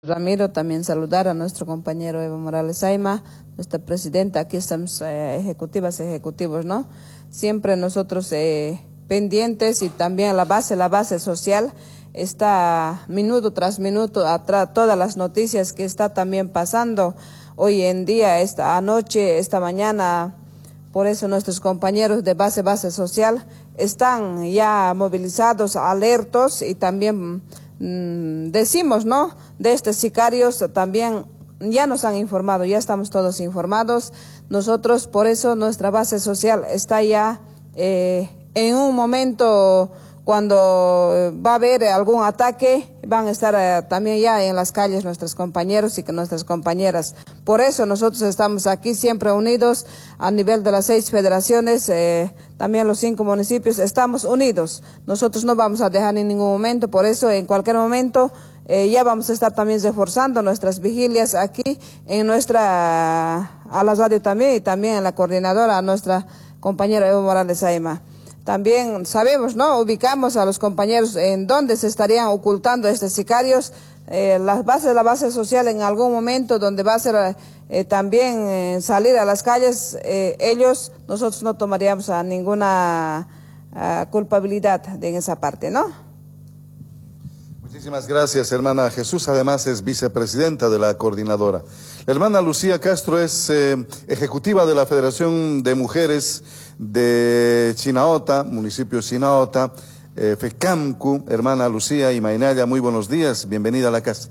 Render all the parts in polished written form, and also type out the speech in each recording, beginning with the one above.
Ramiro, también saludar a nuestro compañero Evo Morales Ayma, nuestra presidenta. Aquí estamos ejecutivos, ¿no? Siempre nosotros pendientes, y también la base social está minuto tras minuto todas las noticias que está también pasando hoy en día, esta anoche, esta mañana. Por eso nuestros compañeros de base social están ya movilizados, alertos, y también decimos, ¿no?, de estos sicarios también ya nos han informado, ya estamos todos informados. Nosotros, por eso, nuestra base social está ya en un momento cuando va a haber algún ataque, van a estar también ya en las calles nuestros compañeros y nuestras compañeras. Por eso nosotros estamos aquí siempre unidos a nivel de las 6 federaciones, también los 5 municipios, estamos unidos. Nosotros no vamos a dejar en ningún momento, por eso en cualquier momento ya vamos a estar también reforzando nuestras vigilias aquí en a la radio también, y también en la coordinadora, a nuestra compañera Evo Morales Ayma. También sabemos, ¿no?, ubicamos a los compañeros en dónde se estarían ocultando estos sicarios, la base social en algún momento donde va a ser también salir a las calles, nosotros no tomaríamos ninguna culpabilidad en esa parte, ¿no? Muchísimas gracias, hermana Jesús. Además es vicepresidenta de la coordinadora. La hermana Lucía Castro es ejecutiva de la Federación de Mujeres de Chinaota, municipio Chinaota, FECAMCU. Hermana Lucía y Mainaya, muy buenos días, bienvenida a la casa.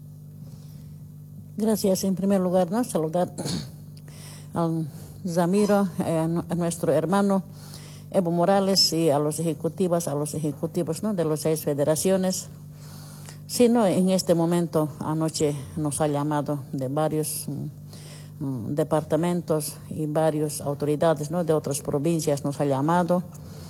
Gracias. En primer lugar, ¿no?, saludar al Ramiro, a nuestro hermano Evo Morales, y a los ejecutivos, ¿no?, de las 6 federaciones. Sí, no, en este momento, anoche nos ha llamado de varios departamentos y varias autoridades, ¿no?, de otras provincias nos ha llamado.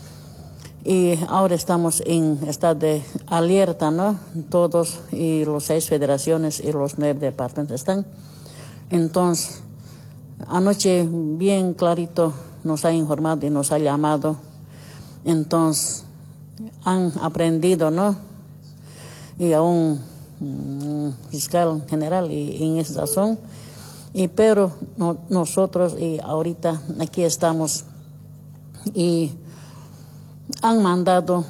Y ahora estamos en estado de alerta, ¿no?, todos, y las 6 federaciones y los 9 departamentos están. Entonces, anoche bien clarito nos ha informado y nos ha llamado. Entonces, han aprendido, ¿no?, y a un fiscal general y en esa razón, pero nosotros y ahorita aquí estamos, y han mandado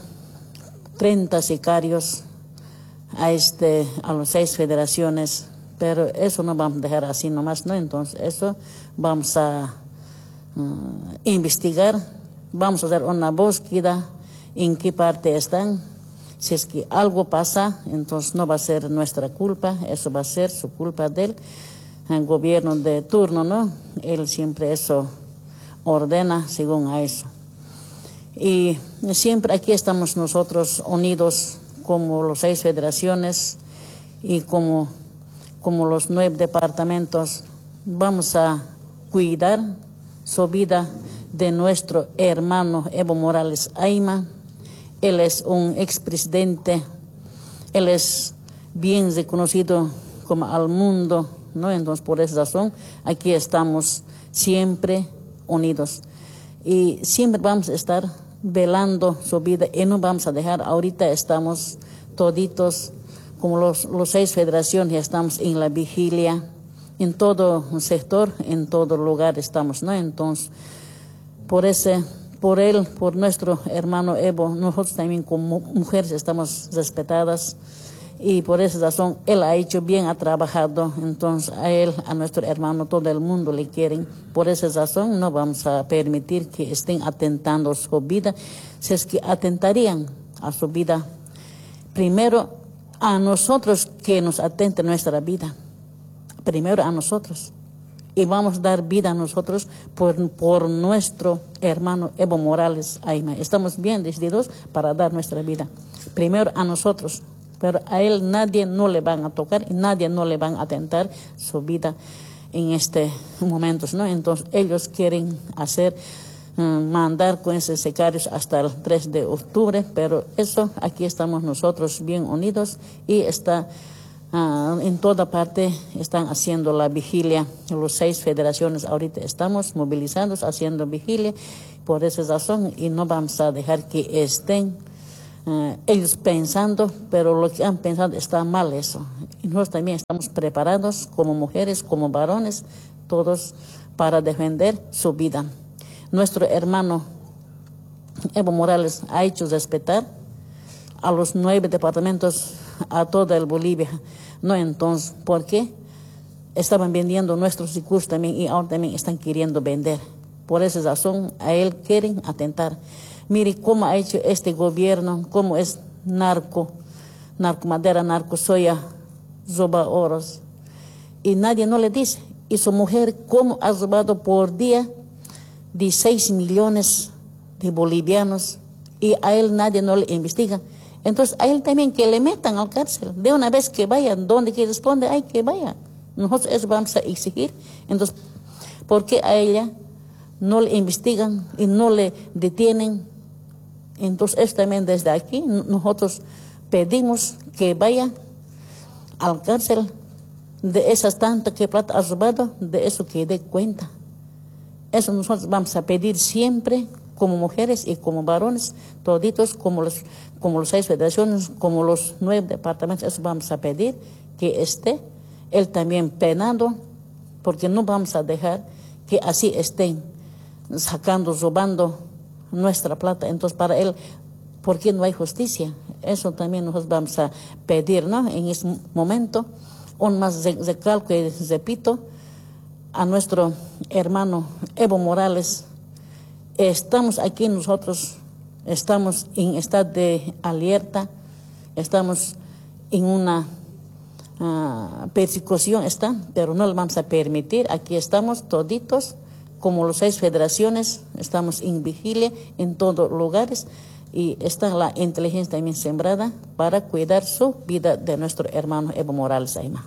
30 sicarios a las 6 federaciones, pero eso no vamos a dejar así nomás, ¿no? Entonces eso vamos a investigar, vamos a hacer una búsqueda en qué parte están. Si es que algo pasa, entonces no va a ser nuestra culpa, eso va a ser su culpa del gobierno de turno, ¿no? Él siempre eso ordena según a eso. Y siempre aquí estamos nosotros unidos como las 6 federaciones y como los 9 departamentos. Vamos a cuidar su vida de nuestro hermano Evo Morales Ayma. Él es un expresidente, él es bien reconocido como al mundo, ¿no? Entonces, por esa razón, aquí estamos siempre unidos. Y siempre vamos a estar velando su vida y no vamos a dejar. Ahorita estamos toditos, como los 6 federaciones, estamos en la vigilia, en todo sector, en todo lugar estamos, ¿no? Entonces, por él, por nuestro hermano Evo, nosotros también como mujeres estamos respetadas, y por esa razón él ha hecho bien, ha trabajado. Entonces a él, a nuestro hermano, todo el mundo le quieren. Por esa razón no vamos a permitir que estén atentando a su vida. Si es que atentarían a su vida, primero a nosotros que nos atente nuestra vida, primero a nosotros. Y vamos a dar vida a nosotros por nuestro hermano Evo Morales Ayma. Estamos bien decididos para dar nuestra vida. Primero a nosotros, pero a él nadie no le van a tocar y nadie no le van a atentar su vida en este momento, ¿no? Entonces ellos quieren mandar con esos sicarios hasta el 3 de octubre, pero eso, aquí estamos nosotros bien unidos, y en toda parte están haciendo la vigilia. Las 6 federaciones ahorita estamos movilizados, haciendo vigilia por esa razón, y no vamos a dejar que estén ellos pensando, pero lo que han pensado está mal eso. Y nosotros también estamos preparados como mujeres, como varones, todos para defender su vida. Nuestro hermano Evo Morales ha hecho respetar a los 9 departamentos, a toda el Bolivia. No, entonces, ¿por qué? Estaban vendiendo nuestros recursos también y ahora también están queriendo vender. Por esa razón a él quieren atentar. Mire cómo ha hecho este gobierno, cómo es narco madera, narco soya, roba oros. Y nadie no le dice. Y su mujer cómo ha robado por día 16 millones de bolivianos y a él nadie no le investiga. Entonces a él también que le metan al cárcel. De una vez que vayan, donde que responde, hay que vaya. Nosotros eso vamos a exigir. Entonces, ¿por qué a ella no le investigan y no le detienen? Entonces, eso también desde aquí nosotros pedimos que vaya al cárcel de esas tantas que plata ha robado, de eso que dé cuenta. Eso nosotros vamos a pedir siempre, como mujeres y como varones, toditos, como los 6 federaciones, como los 9 departamentos, eso vamos a pedir que esté él también penado, porque no vamos a dejar que así estén sacando, robando nuestra plata. Entonces, para él, ¿por qué no hay justicia? Eso también nosotros vamos a pedir, ¿no? En este momento, un más recalco y repito, a nuestro hermano Evo Morales, estamos aquí nosotros, estamos en estado de alerta, estamos en una persecución, pero no lo vamos a permitir. Aquí estamos toditos, como los 6 federaciones, estamos en vigilia en todos lugares y está la inteligencia también sembrada para cuidar su vida de nuestro hermano Evo Morales Ayma.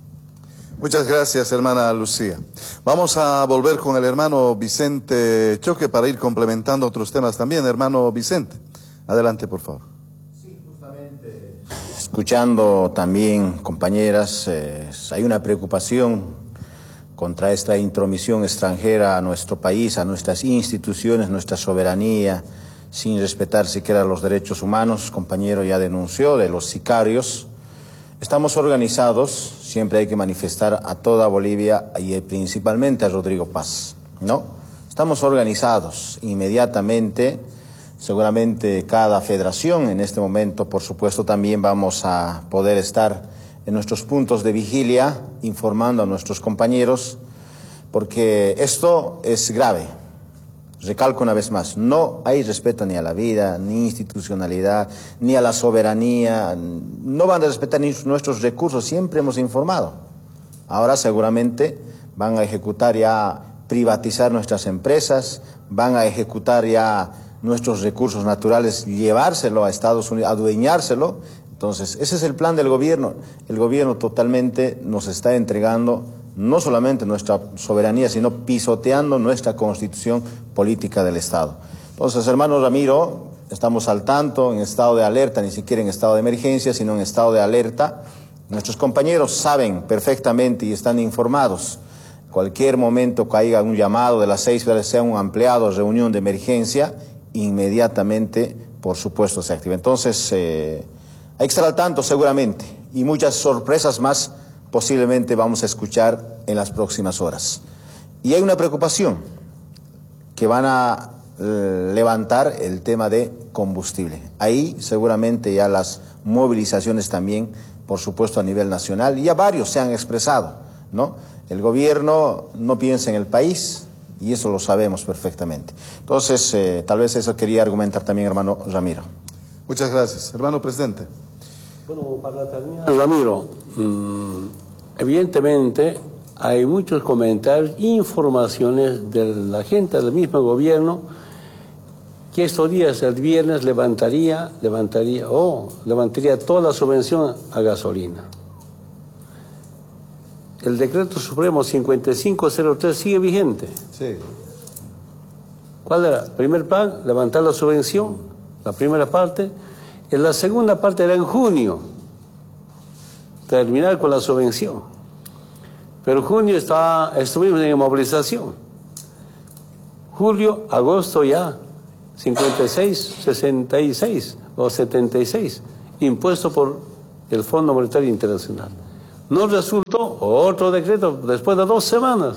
Muchas gracias, hermana Lucía. Vamos a volver con el hermano Vicente Choque para ir complementando otros temas también. Hermano Vicente, adelante, por favor. Sí, justamente, escuchando también, compañeras, hay una preocupación contra esta intromisión extranjera a nuestro país, a nuestras instituciones, nuestra soberanía, sin respetar siquiera los derechos humanos. Compañero ya denunció de los sicarios. Estamos organizados, siempre hay que manifestar a toda Bolivia y principalmente a Rodrigo Paz, ¿no? Estamos organizados inmediatamente, seguramente cada federación en este momento, por supuesto, también vamos a poder estar en nuestros puntos de vigilia, informando a nuestros compañeros, porque esto es grave. Recalco una vez más, no hay respeto ni a la vida, ni institucionalidad, ni a la soberanía, no van a respetar ni nuestros recursos, siempre hemos informado. Ahora seguramente van a ejecutar ya, privatizar nuestras empresas, van a ejecutar ya nuestros recursos naturales, llevárselo a Estados Unidos, adueñárselo. Entonces, ese es el plan del gobierno. El gobierno totalmente nos está entregando no solamente nuestra soberanía, sino pisoteando nuestra constitución política del Estado. Entonces, hermano Ramiro, estamos al tanto, en estado de alerta, ni siquiera en estado de emergencia, sino en estado de alerta. Nuestros compañeros saben perfectamente y están informados. Cualquier momento que haya un llamado de las 6 horas, sea un ampliado reunión de emergencia, inmediatamente, por supuesto, se activa. Entonces, hay que estar al tanto seguramente, y muchas sorpresas más posiblemente vamos a escuchar en las próximas horas. Y hay una preocupación, que van a levantar el tema de combustible. Ahí seguramente ya las movilizaciones también, por supuesto a nivel nacional, y ya varios se han expresado, ¿no? El gobierno no piensa en el país, y eso lo sabemos perfectamente. Entonces, tal vez eso quería argumentar también, hermano Ramiro. Muchas gracias. Hermano presidente. Bueno, para terminar, Ramiro, evidentemente hay muchos comentarios, informaciones de la gente del mismo gobierno que estos días, el viernes, levantaría toda la subvención a gasolina. El decreto supremo 5503 sigue vigente. Sí. ¿Cuál era? Primer plan, levantar la subvención, la primera parte. En la segunda parte era en junio, terminar con la subvención. Pero en junio estuvimos en movilización. Julio, agosto ya, 56, 66, o 76, impuesto por el Fondo Monetario Internacional. No resultó otro decreto después de 2 semanas,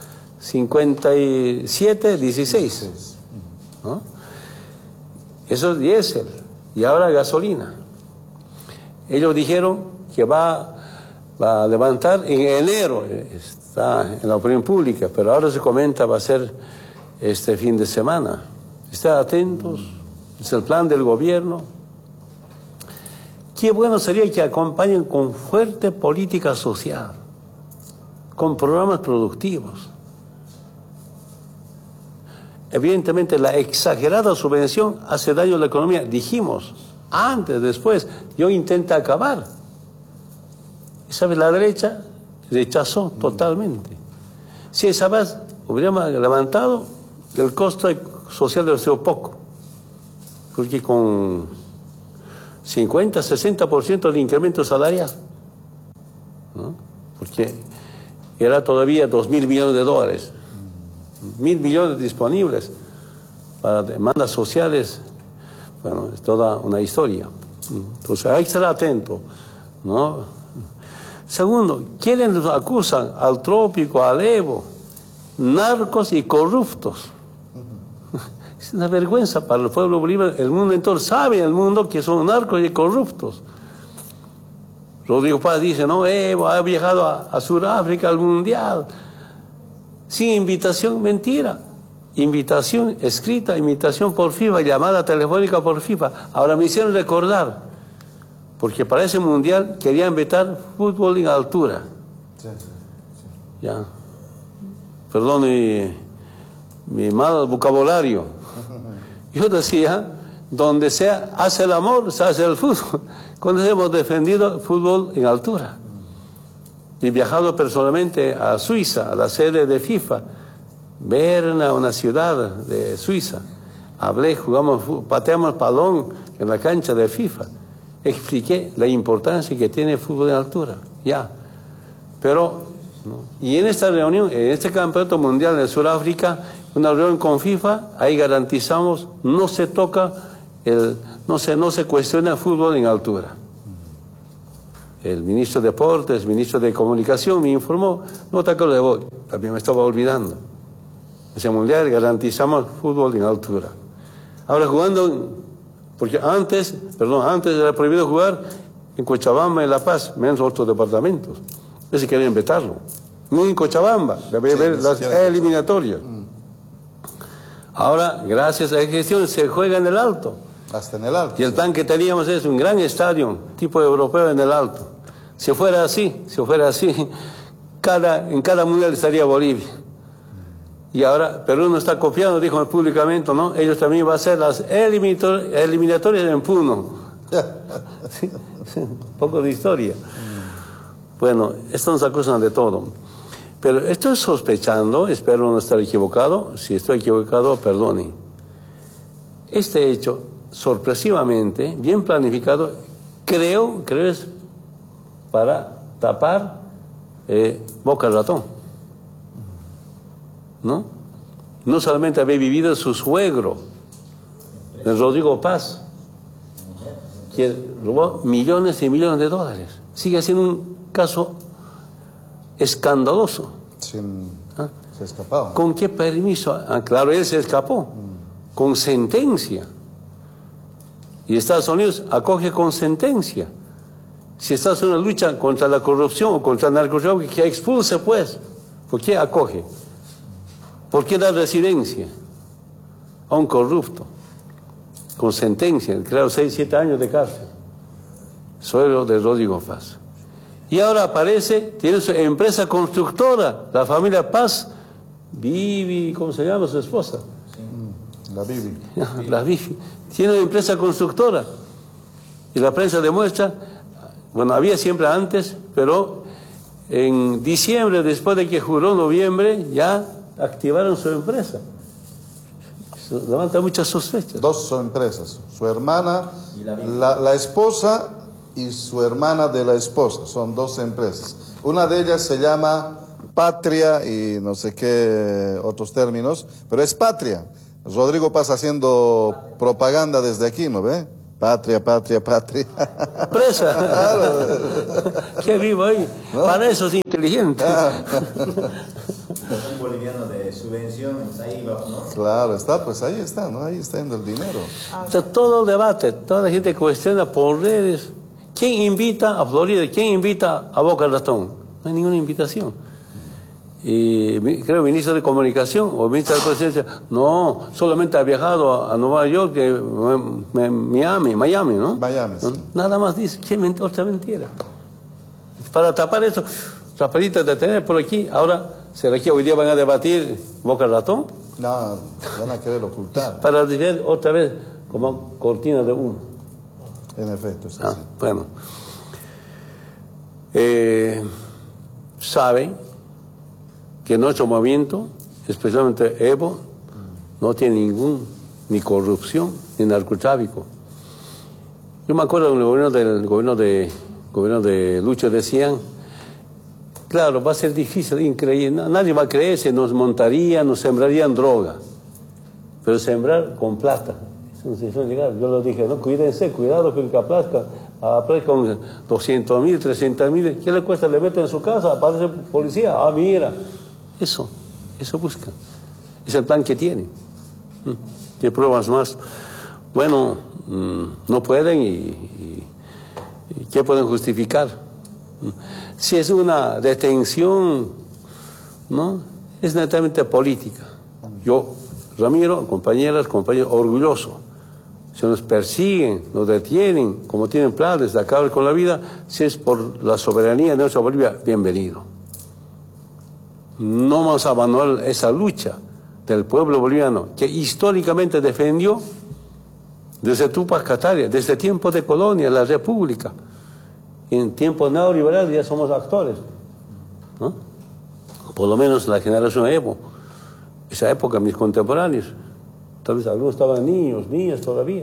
57, 16. ¿No? Eso es diésel y ahora gasolina. Ellos dijeron que va a levantar en enero, está en la opinión pública, pero ahora se comenta va a ser este fin de semana. Estén atentos, es el plan del gobierno. Qué bueno sería que acompañen con fuerte política social, con programas productivos. Evidentemente la exagerada subvención hace daño a la economía, dijimos, antes, después, yo intenté acabar. Y ¿sabes? La derecha rechazó totalmente. Si esa vez hubiéramos levantado, el costo social debe ser poco, porque con 50, 60% de incremento salarial, ¿no? Porque era todavía 2.000 millones de dólares, 1.000 millones disponibles para demandas sociales. Bueno, es toda una historia. Entonces hay que estar atento, ¿no? Segundo, ¿quiénes nos acusan? Al Trópico, al Evo, narcos y corruptos. Es una vergüenza para el pueblo boliviano. El mundo entero sabe, el mundo, que son narcos y corruptos. Rodrigo Paz dice, no, Evo ha viajado a Sudáfrica, al Mundial, sin invitación. Mentira. Invitación escrita, invitación por FIFA, llamada telefónica por FIFA. Ahora me hicieron recordar, porque para ese Mundial querían vetar fútbol en altura. Sí. Ya. Perdón mi mal vocabulario. Yo decía, donde se hace el amor, se hace el fútbol. Cuando hemos defendido fútbol en altura. Y viajado personalmente a Suiza, a la sede de FIFA, Berna, una ciudad de Suiza. Hablé, jugamos, pateamos balón en la cancha de FIFA. Expliqué la importancia que tiene el fútbol en altura. Ya. Pero, ¿no? Y en esta reunión, en este campeonato mundial de Sudáfrica, una reunión con FIFA, ahí garantizamos, no se toca, no se cuestiona el fútbol en altura. El ministro de Deportes, el ministro de Comunicación me informó, no te acuerdas de vos, también me estaba olvidando. Ese mundial garantizamos fútbol en altura. Ahora jugando, porque antes era prohibido jugar en Cochabamba, en La Paz, menos otros departamentos. Ese querían vetarlo. No en Cochabamba, debe haber las eliminatorias. Ahora, gracias a esa gestión, se juega en el Alto. Hasta en el Alto. Y el plan que teníamos es un gran estadio, tipo europeo en el Alto. Si fuera así, en cada mundial estaría Bolivia. Y ahora Perú no está copiando, dijo públicamente, ¿no? Ellos también van a hacer las eliminatorias en Puno. Sí, un poco de historia. Bueno, esto nos acusan de todo. Pero estoy sospechando, espero no estar equivocado. Si estoy equivocado, perdonen. Este hecho, sorpresivamente, bien planificado, creo es para tapar boca al ratón. No solamente había vivido su suegro, el Rodrigo Paz, que robó millones y millones de dólares. Sigue siendo un caso escandaloso. Se escapaba. ¿Con qué permiso? Claro, él se escapó, con sentencia. Y Estados Unidos acoge con sentencia. Si Estados Unidos lucha contra la corrupción o contra el narcotráfico, que expulse, pues. ¿Por qué acoge? ¿Por qué da residencia a un corrupto? Con sentencia, claro, 6, 7 años de cárcel. Suegro de Rodrigo Paz. Y ahora aparece, tiene su empresa constructora, la familia Paz, Vivi, ¿cómo se llama su esposa? La Vivi. La Vivi. Tiene una empresa constructora. Y la prensa demuestra, bueno, había siempre antes, pero en diciembre, después de que juró noviembre, ya activaron su empresa. Eso levanta muchas sospechas. 2 son empresas. Su hermana, la esposa y su hermana de la esposa. Son 2 empresas. Una de ellas se llama Patria y no sé qué otros términos, pero es Patria. Rodrigo Paz haciendo propaganda desde aquí, ¿no ve? Patria, patria, patria. Presa. ¿Qué vivo ahí? ¿No? Para eso es inteligente. Un boliviano de subvención, ahí va, ¿no? Claro, está, pues ahí está, ¿no? Ahí está yendo el dinero. O sea, todo el debate, toda la gente cuestiona por redes. ¿Quién invita a Florida? ¿Quién invita a Boca Ratón? No hay ninguna invitación. Y creo ministro de Comunicación o ministro de la Presidencia, no, solamente ha viajado a Nueva York, Miami, ¿no? Miami, sí. Nada más dice, qué otra mentira. Para tapar eso, rapidito de tener por aquí, ahora, ¿será que hoy día van a debatir Boca Ratón? No, van a querer ocultar. Para decir otra vez como cortina de humo. En efecto, es así. Bueno. Saben que nuestro movimiento, especialmente Evo, no tiene ni corrupción, ni narcotráfico. Yo me acuerdo en el gobierno de Lucho decían, claro, va a ser difícil, increíble, nadie va a creer, se nos montarían, nos sembrarían droga, pero sembrar con plata. Yo lo dije, no, cuídense, cuidado con que aplazca con 200.000, 300.000, ¿qué le cuesta? Le meten en su casa, aparece policía, mira. Eso buscan. Es el plan que tienen. ¿Qué pruebas más? Bueno, no pueden y ¿qué pueden justificar? Si es una detención, ¿no? Es netamente política. Yo, Ramiro, compañeros, orgulloso. Si nos persiguen, nos detienen, como tienen planes de acabar con la vida, si es por la soberanía de nuestra Bolivia, bienvenido. No vamos a abandonar esa lucha del pueblo boliviano que históricamente defendió desde Tupac Katari, desde tiempos de colonia, la república. En tiempos neoliberales ya somos actores, ¿no? Por lo menos la generación Evo, esa época, mis contemporáneos, tal vez algunos estaban niñas todavía.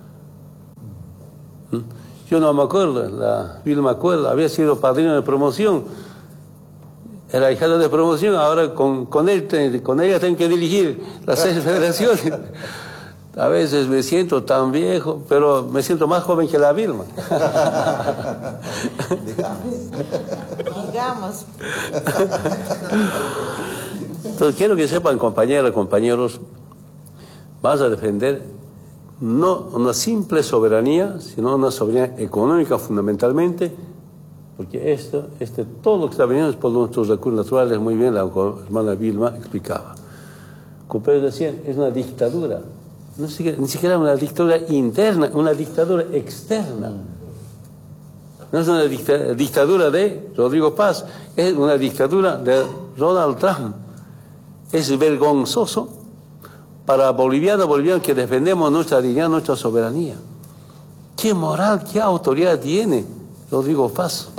Yo no me acuerdo, la Vilma Cuerda había sido padrino de promoción. Era hija de promoción, ahora con ella tengo que dirigir las 6 federaciones. A veces me siento tan viejo, pero me siento más joven que la Vilma. Digamos. Entonces quiero que sepan, compañeras, compañeros, vas a defender no una simple soberanía, sino una soberanía económica fundamentalmente, porque todo lo que está viniendo es por nuestros recursos naturales, muy bien la hermana Vilma explicaba. Como ellos decían, es una dictadura, ni siquiera una dictadura interna, una dictadura externa. No es una dictadura de Rodrigo Paz, es una dictadura de Donald Trump. Es vergonzoso para bolivianos que defendemos nuestra dignidad, nuestra soberanía. ¿Qué moral, qué autoridad tiene Rodrigo Paz?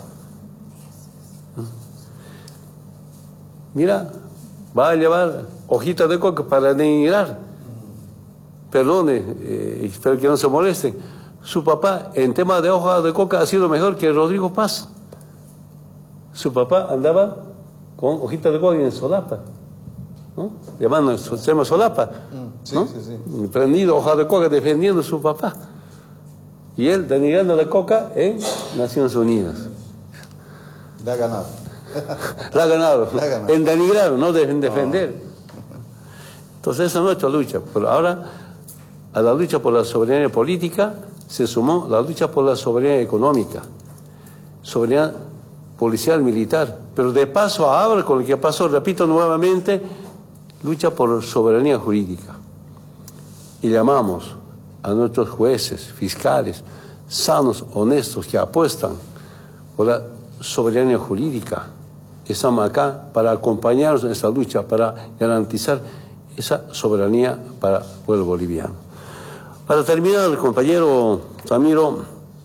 Mira, va a llevar hojitas de coca para denigrar. Perdone, espero que no se molesten. Su papá, en tema de hoja de coca, ha sido mejor que Rodrigo Paz. Su papá andaba con hojitas de coca en solapa, ¿no? Llamando se llama solapa, ¿no? Sí. Prendido hoja de coca defendiendo a su papá. Y él denigrando la coca en Naciones Unidas. Le ha ganado. La ha ganado. En denigrar, no en defender. Entonces esa es nuestra lucha. Pero ahora, a la lucha por la soberanía política se sumó la lucha por la soberanía económica, soberanía policial, militar. Pero de paso ahora, con lo que pasó, repito nuevamente, lucha por soberanía jurídica. Y llamamos a nuestros jueces, fiscales, sanos, honestos, que apuestan por la soberanía jurídica, que estamos acá para acompañarnos en esta lucha, para garantizar esa soberanía para el pueblo boliviano. Para terminar, compañero Ramiro,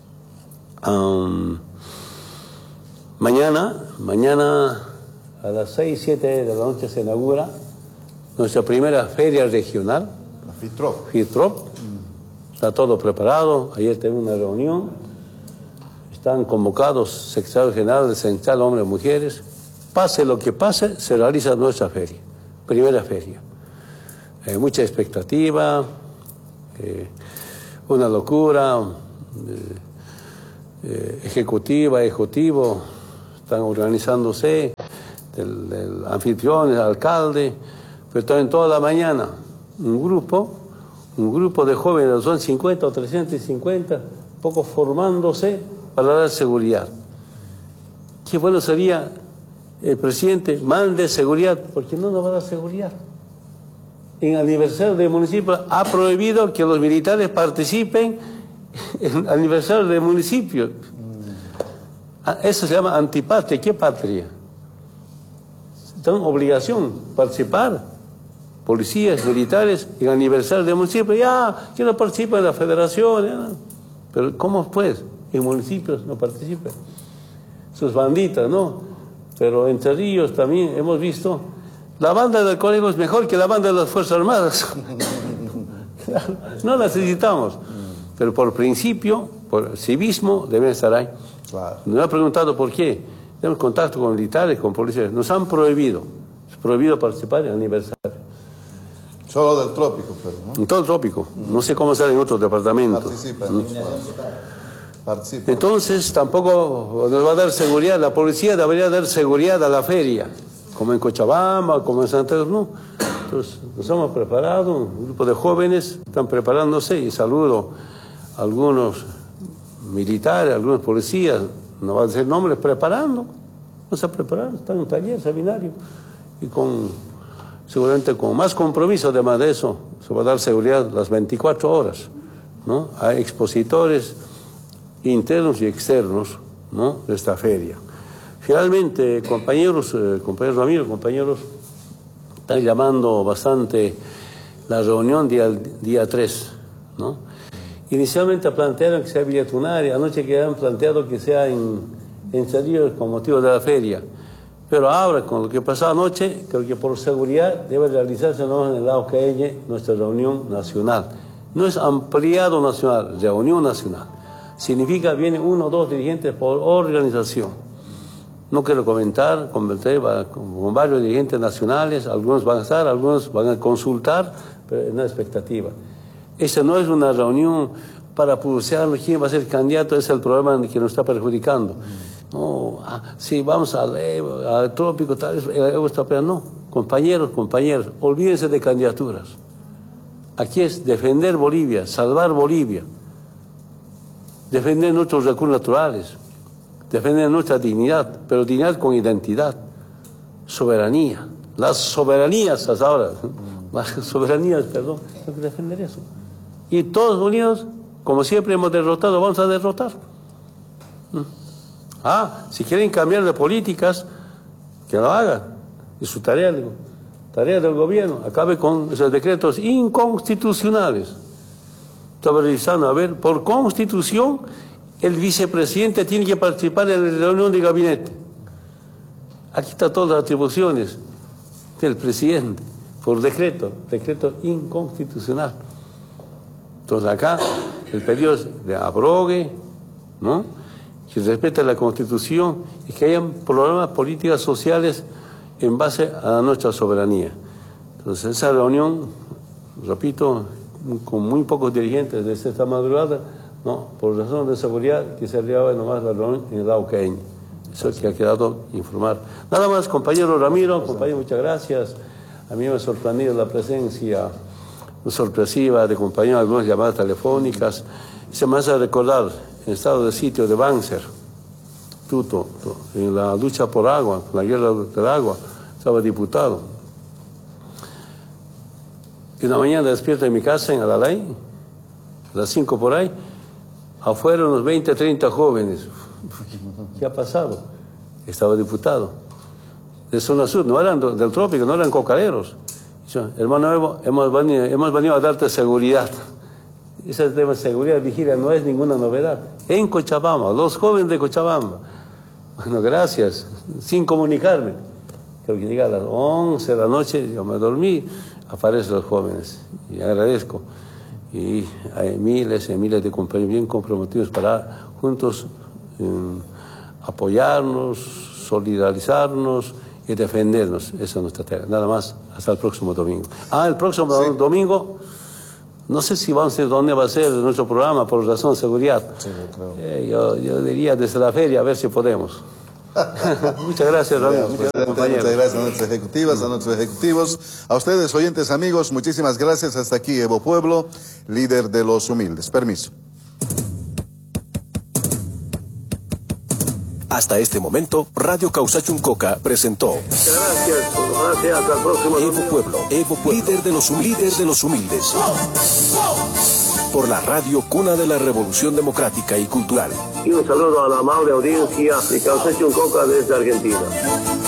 mañana a las 6, 7 de la noche se inaugura nuestra primera feria regional. La FITROP. FITROP. Está todo preparado. Ayer tuvimos una reunión. Están convocados secretarios generales de Central, hombres y mujeres. Pase lo que pase, se realiza nuestra feria. Primera feria. Mucha expectativa. una locura. Ejecutivo, están organizándose, el anfitrión, el alcalde, pero también toda la mañana un grupo de jóvenes, son 50 o 350, poco formándose para dar seguridad. Qué bueno sería el presidente mande seguridad, porque no nos va a dar seguridad. En aniversario del municipio ha prohibido que los militares participen en el aniversario del municipio. Eso se llama antipatria. ¿Qué patria? Tienen obligación participar. Policías, militares, en el aniversario del municipio. Ya, que no participa en la federación. Ya. Pero ¿cómo pues? En municipios no participan. Sus banditas, ¿no? Pero entre Ríos también hemos visto, la banda del colegio es mejor que la banda de las Fuerzas Armadas. No necesitamos. Pero por principio, por civismo, deben estar ahí. Claro. Nos han preguntado por qué. Tenemos contacto con militares, con policías. Nos han prohibido. Es prohibido participar en el aniversario. Solo del trópico, pero, ¿no? En todo el trópico. No sé cómo será en otros departamentos. Participa. Entonces, tampoco nos va a dar seguridad. La policía debería dar seguridad a la feria. Como en Cochabamba, como en Santa Cruz. No. Entonces, nos hemos preparado. Un grupo de jóvenes están preparándose. Y saludo a algunos militares, algunos policías, no va a decir nombres, preparando, no se preparan, están en un taller, seminario, y seguramente con más compromiso, además de eso, se va a dar seguridad las 24 horas, ¿no? Hay expositores internos y externos, ¿no?, de esta feria. Finalmente, compañeros Ramiro, están llamando bastante la reunión día 3, ¿no? Inicialmente plantearon que sea Villa Tunari, anoche que han planteado que sea en Cerrillos con motivo de la feria. Pero ahora, con lo que pasó anoche, creo que por seguridad debe realizarse en el AUKN nuestra reunión nacional. No es ampliado nacional, reunión nacional. Significa vienen 1 o 2 dirigentes por organización. No quiero comentar, conversé con varios dirigentes nacionales, algunos van a estar, algunos van a consultar, pero es una expectativa. Esa no es una reunión para pulsear quién va a ser candidato, ese es el problema que nos está perjudicando. No, sí, vamos al trópico, tal vez, no. Compañeros, olvídense de candidaturas. Aquí es defender Bolivia, salvar Bolivia, defender nuestros recursos naturales, defender nuestra dignidad, pero dignidad con identidad, soberanía. Las soberanías hasta ahora, las soberanías, perdón, hay que defender eso. Y todos unidos, como siempre hemos derrotado, vamos a derrotar. Si quieren cambiar de políticas, que lo hagan. Es su tarea, tarea del gobierno. Acabe con esos decretos inconstitucionales. Estaba revisando, a ver, por constitución, el vicepresidente tiene que participar en la reunión de gabinete. Aquí están todas las atribuciones del presidente, por decreto inconstitucional. Entonces acá el pedido es de abrogue, ¿no?, que respete la Constitución y que hayan programas, políticas sociales en base a nuestra soberanía. Entonces esa reunión, repito, con muy pocos dirigentes desde esta madrugada, no, por razones de seguridad, que se realizaba nomás la reunión en el AUKN. Eso es que ha quedado informar. Nada más, compañero Ramiro, compañero, muchas gracias. A mí me ha sorprendido la presencia sorpresiva de compañeros, algunas llamadas telefónicas. Se me hace recordar el estado de sitio de Banzer, Tuto, en la lucha por agua, la guerra del agua, estaba diputado. Y una mañana despierto en mi casa en Alalay, a las 5 por ahí, afuera unos 20, 30 jóvenes. ¿Qué ha pasado? Estaba diputado. De zona sur, no eran del trópico, no eran cocaderos. Hermano Evo, hemos venido a darte seguridad. Ese tema de seguridad, vigilia, no es ninguna novedad. En Cochabamba, los jóvenes de Cochabamba. Bueno, gracias, sin comunicarme. Creo que llega a las 11 de la noche, yo me dormí, aparecen los jóvenes. Y agradezco. Y hay miles y miles de compañeros bien comprometidos para juntos apoyarnos, solidarizarnos y defendernos. Esa es nuestra tarea. Nada más, hasta el próximo domingo. El próximo domingo No sé si vamos a ver dónde va a ser nuestro programa por razón de seguridad. Sí, creo. Yo diría desde la feria a ver si podemos. Muchas gracias, Ramiro. Muchas gracias a nuestras ejecutivas, a nuestros ejecutivos. A ustedes, oyentes, amigos, muchísimas gracias. Hasta aquí, Evo Pueblo, líder de los humildes. Permiso. Hasta este momento, Radio Causachuncoca presentó Gracias, hasta el próximo Evo Pueblo, líder de los humildes. Por la radio cuna de la Revolución Democrática y Cultural. Y un saludo a la amable audiencia de Causachuncoca desde Argentina.